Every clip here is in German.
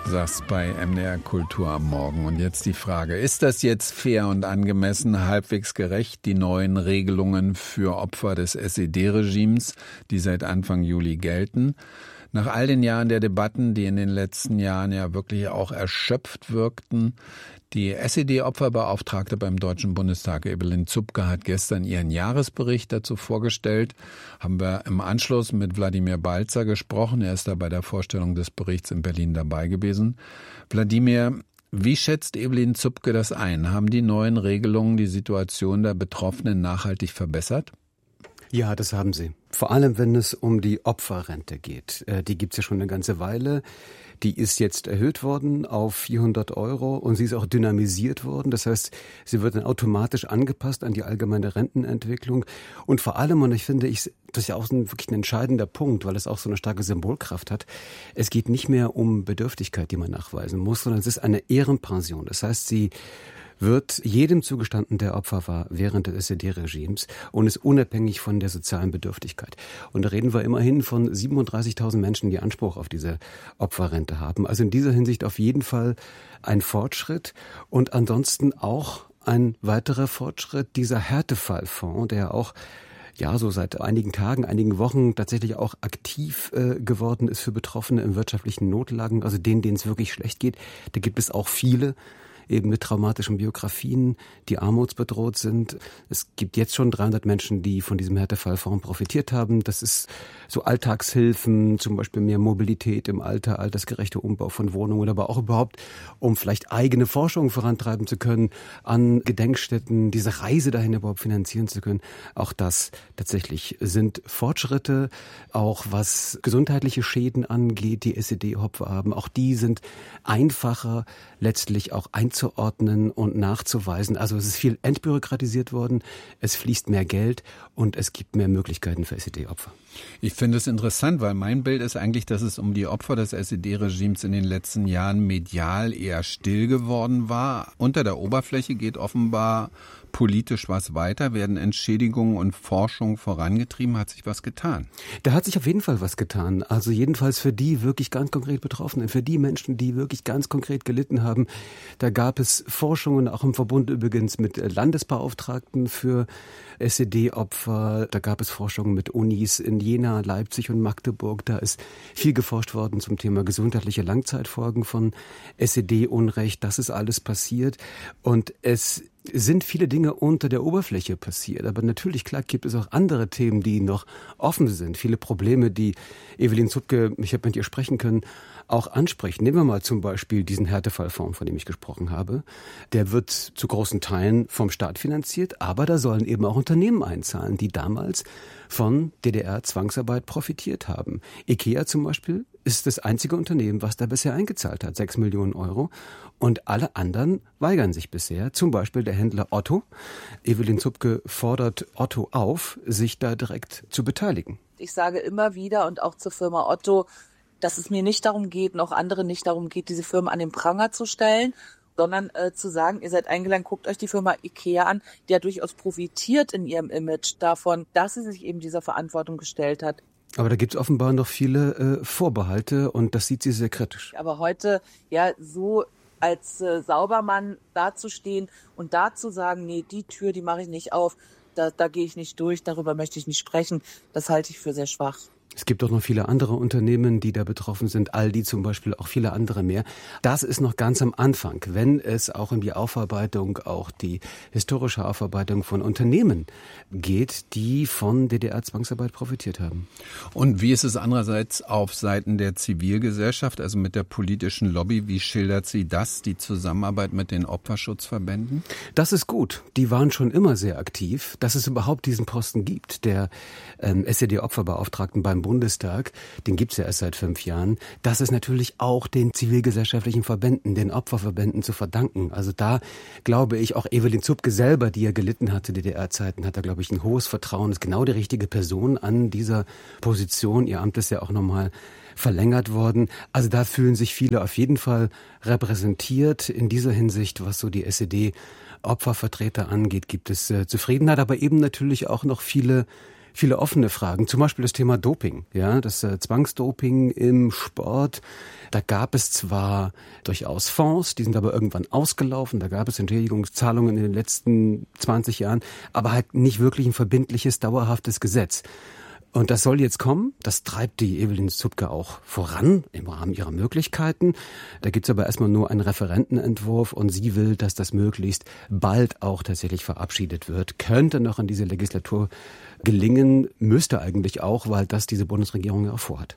sagst bei MDR Kultur am Morgen. Und jetzt die Frage, ist das jetzt fair und angemessen, halbwegs gerecht, die neuen Regelungen für Opfer des SED-Regimes, die seit Anfang Juli gelten? Nach all den Jahren der Debatten, die in den letzten Jahren ja wirklich auch erschöpft wirkten, die SED-Opferbeauftragte beim Deutschen Bundestag, Evelyn Zupke, hat gestern ihren Jahresbericht dazu vorgestellt. Haben wir im Anschluss mit Wladimir Balzer gesprochen. Er ist da bei der Vorstellung des Berichts in Berlin dabei gewesen. Wladimir, wie schätzt Evelyn Zupke das ein? Haben die neuen Regelungen die Situation der Betroffenen nachhaltig verbessert? Ja, das haben sie. Vor allem, wenn es um die Opferrente geht. Die gibt's ja schon eine ganze Weile. Die ist jetzt erhöht worden auf 400 € und sie ist auch dynamisiert worden. Das heißt, sie wird dann automatisch angepasst an die allgemeine Rentenentwicklung. Und vor allem, und ich finde, das ist ja auch wirklich ein entscheidender Punkt, weil es auch so eine starke Symbolkraft hat. Es geht nicht mehr um Bedürftigkeit, die man nachweisen muss, sondern es ist eine Ehrenpension. Das heißt, sie wird jedem zugestanden, der Opfer war während des SED-Regimes und ist unabhängig von der sozialen Bedürftigkeit. Und da reden wir immerhin von 37.000 Menschen, die Anspruch auf diese Opferrente haben. Also in dieser Hinsicht auf jeden Fall ein Fortschritt und ansonsten auch ein weiterer Fortschritt, dieser Härtefallfonds, der auch so seit einigen Tagen, einigen Wochen tatsächlich auch aktiv geworden ist für Betroffene in wirtschaftlichen Notlagen, also denen es wirklich schlecht geht. Da gibt es auch viele, eben mit traumatischen Biografien, die armutsbedroht sind. Es gibt jetzt schon 300 Menschen, die von diesem Härtefallfonds profitiert haben. Das ist so Alltagshilfen, zum Beispiel mehr Mobilität im Alter, altersgerechter Umbau von Wohnungen, aber auch überhaupt, um vielleicht eigene Forschung vorantreiben zu können, an Gedenkstätten, diese Reise dahin überhaupt finanzieren zu können. Auch das tatsächlich sind Fortschritte, auch was gesundheitliche Schäden angeht, die SED-Opfer haben. Auch die sind einfacher letztlich auch einzuordnen und nachzuweisen. Also es ist viel entbürokratisiert worden, es fließt mehr Geld und es gibt mehr Möglichkeiten für SED-Opfer. Ich finde es interessant, weil mein Bild ist eigentlich, dass es um die Opfer des SED-Regimes in den letzten Jahren medial eher still geworden war. Unter der Oberfläche geht offenbar politisch was weiter, werden Entschädigungen und Forschung vorangetrieben, hat sich was getan? Da hat sich auf jeden Fall was getan. Also jedenfalls für die wirklich ganz konkret Betroffenen, für die Menschen, die wirklich ganz konkret gelitten haben. Da gab es Forschungen, auch im Verbund übrigens mit Landesbeauftragten für SED-Opfer. Da gab es Forschungen mit Unis in Jena, Leipzig und Magdeburg. Da ist viel geforscht worden zum Thema gesundheitliche Langzeitfolgen von SED-Unrecht. Das ist alles passiert und es sind viele Dinge unter der Oberfläche passiert. Aber natürlich, klar, gibt es auch andere Themen, die noch offen sind. Viele Probleme, die Evelyn Zupke, ich habe mit ihr sprechen können, auch anspricht. Nehmen wir mal zum Beispiel diesen Härtefallfonds, von dem ich gesprochen habe. Der wird zu großen Teilen vom Staat finanziert, aber da sollen eben auch Unternehmen einzahlen, die damals von DDR-Zwangsarbeit profitiert haben. IKEA zum Beispiel ist das einzige Unternehmen, was da bisher eingezahlt hat, 6 Millionen €. Und alle anderen weigern sich bisher, zum Beispiel der Händler Otto. Evelyn Zupke fordert Otto auf, sich da direkt zu beteiligen. Ich sage immer wieder und auch zur Firma Otto, dass es mir nicht darum geht, noch andere nicht darum geht, diese Firmen an den Pranger zu stellen, sondern zu sagen, ihr seid eingeladen, guckt euch die Firma IKEA an, die ja durchaus profitiert in ihrem Image davon, dass sie sich eben dieser Verantwortung gestellt hat. Aber da gibt es offenbar noch viele Vorbehalte und das sieht sie sehr kritisch. Aber heute so als Saubermann dazustehen und da zu sagen, nee, die Tür, die mache ich nicht auf, da gehe ich nicht durch, darüber möchte ich nicht sprechen, das halte ich für sehr schwach. Es gibt auch noch viele andere Unternehmen, die da betroffen sind, Aldi zum Beispiel, auch viele andere mehr. Das ist noch ganz am Anfang, wenn es auch um die Aufarbeitung, auch die historische Aufarbeitung von Unternehmen geht, die von DDR-Zwangsarbeit profitiert haben. Und wie ist es andererseits auf Seiten der Zivilgesellschaft, also mit der politischen Lobby? Wie schildert sie das, die Zusammenarbeit mit den Opferschutzverbänden? Das ist gut. Die waren schon immer sehr aktiv, dass es überhaupt diesen Posten gibt, der SED-Opferbeauftragten beim Bundestag, den gibt's ja erst seit 5 Jahren, das ist natürlich auch den zivilgesellschaftlichen Verbänden, den Opferverbänden zu verdanken. Also da glaube ich, auch Evelyn Zupke selber, die ja gelitten hat zu DDR-Zeiten, hat da, glaube ich, ein hohes Vertrauen, ist genau die richtige Person an dieser Position. Ihr Amt ist ja auch nochmal verlängert worden. Also da fühlen sich viele auf jeden Fall repräsentiert. In dieser Hinsicht, was so die SED-Opfervertreter angeht, gibt es Zufriedenheit, aber eben natürlich auch noch viele viele offene Fragen, zum Beispiel das Thema Doping, ja, das Zwangsdoping im Sport. Da gab es zwar durchaus Fonds, die sind aber irgendwann ausgelaufen, da gab es Entschädigungszahlungen in den letzten 20 Jahren, aber halt nicht wirklich ein verbindliches, dauerhaftes Gesetz. Und das soll jetzt kommen. Das treibt die Evelyn Zupke auch voran im Rahmen ihrer Möglichkeiten. Da gibt's aber erstmal nur einen Referentenentwurf und sie will, dass das möglichst bald auch tatsächlich verabschiedet wird. Könnte noch in dieser Legislatur gelingen, müsste eigentlich auch, weil das diese Bundesregierung ja auch vorhat.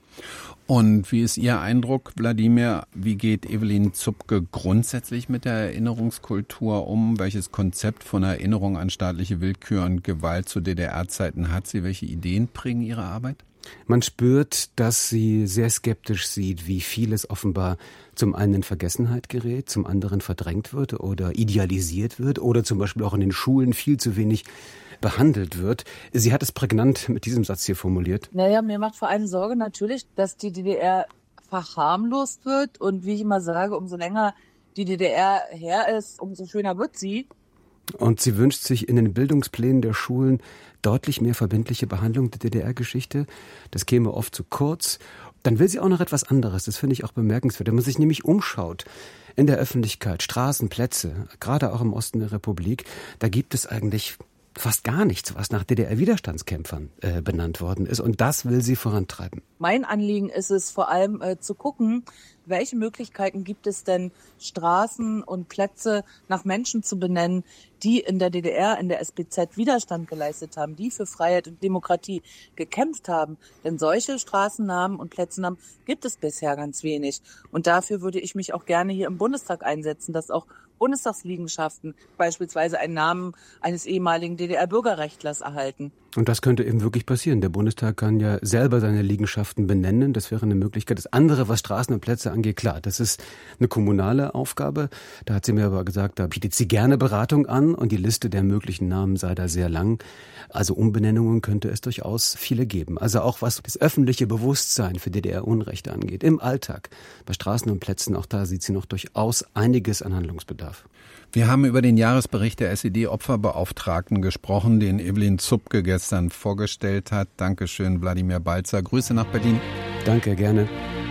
Und wie ist Ihr Eindruck, Wladimir? Wie geht Evelyn Zupke grundsätzlich mit der Erinnerungskultur um? Welches Konzept von Erinnerung an staatliche Willkür und Gewalt zu DDR-Zeiten hat sie? Welche Ideen prägen ihre Arbeit? Man spürt, dass sie sehr skeptisch sieht, wie vieles offenbar zum einen in Vergessenheit gerät, zum anderen verdrängt wird oder idealisiert wird oder zum Beispiel auch in den Schulen viel zu wenig behandelt wird. Sie hat es prägnant mit diesem Satz hier formuliert. Naja, mir macht vor allem Sorge natürlich, dass die DDR verharmlost wird. Und wie ich immer sage, umso länger die DDR her ist, umso schöner wird sie. Und sie wünscht sich in den Bildungsplänen der Schulen deutlich mehr verbindliche Behandlung der DDR-Geschichte. Das käme oft zu kurz. Dann will sie auch noch etwas anderes. Das finde ich auch bemerkenswert. Wenn man sich nämlich umschaut in der Öffentlichkeit, Straßen, Plätze, gerade auch im Osten der Republik, da gibt es eigentlich fast gar nichts, was nach DDR-Widerstandskämpfern benannt worden ist. Und das will sie vorantreiben. Mein Anliegen ist es vor allem zu gucken, welche Möglichkeiten gibt es denn, Straßen und Plätze nach Menschen zu benennen, die in der DDR, in der SBZ Widerstand geleistet haben, die für Freiheit und Demokratie gekämpft haben. Denn solche Straßennamen und Plätzenamen gibt es bisher ganz wenig. Und dafür würde ich mich auch gerne hier im Bundestag einsetzen, dass auch Bundestagsliegenschaften beispielsweise einen Namen eines ehemaligen DDR-Bürgerrechtlers erhalten. Und das könnte eben wirklich passieren. Der Bundestag kann ja selber seine Liegenschaften benennen. Das wäre eine Möglichkeit. Das andere, was Straßen und Plätze angeht, klar, das ist eine kommunale Aufgabe. Da hat sie mir aber gesagt, da bietet sie gerne Beratung an und die Liste der möglichen Namen sei da sehr lang. Also Umbenennungen könnte es durchaus viele geben. Also auch was das öffentliche Bewusstsein für DDR-Unrechte angeht, im Alltag, bei Straßen und Plätzen, auch da sieht sie noch durchaus einiges an Handlungsbedarf. Wir haben über den Jahresbericht der SED-Opferbeauftragten gesprochen, den Evelyn Zupke gestern vorgestellt hat. Dankeschön, Wladimir Balzer. Grüße nach Berlin. Danke, gerne.